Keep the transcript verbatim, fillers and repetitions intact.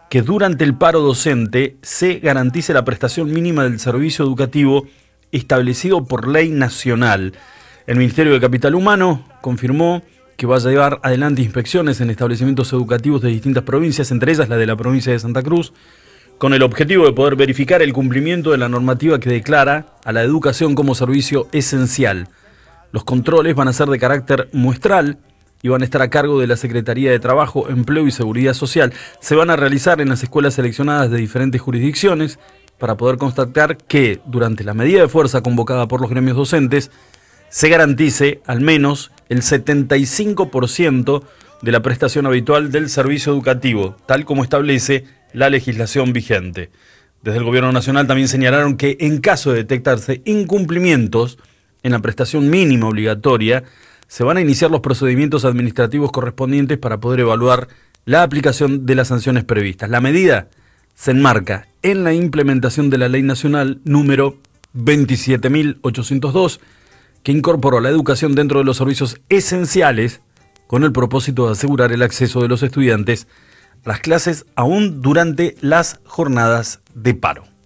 que durante el paro docente se garantice la prestación mínima del servicio educativo establecido por ley nacional. El Ministerio de Capital Humano confirmó que va a llevar adelante inspecciones en establecimientos educativos de distintas provincias, entre ellas la de la provincia de Santa Cruz, con el objetivo de poder verificar el cumplimiento de la normativa que declara a la educación como servicio esencial. Los controles van a ser de carácter muestral y van a estar a cargo de la Secretaría de Trabajo, Empleo y Seguridad Social. Se van a realizar en las escuelas seleccionadas de diferentes jurisdicciones para poder constatar que, durante la medida de fuerza convocada por los gremios docentes, se garantice al menos el setenta y cinco por ciento de la prestación habitual del servicio educativo, tal como establece la legislación vigente. Desde el Gobierno Nacional también señalaron que en caso de detectarse incumplimientos en la prestación mínima obligatoria, se van a iniciar los procedimientos administrativos correspondientes para poder evaluar la aplicación de las sanciones previstas. La medida se enmarca en la implementación de la Ley Nacional número veintisiete mil ochocientos dos, que incorporó la educación dentro de los servicios esenciales con el propósito de asegurar el acceso de los estudiantes a las clases aún durante las jornadas de paro.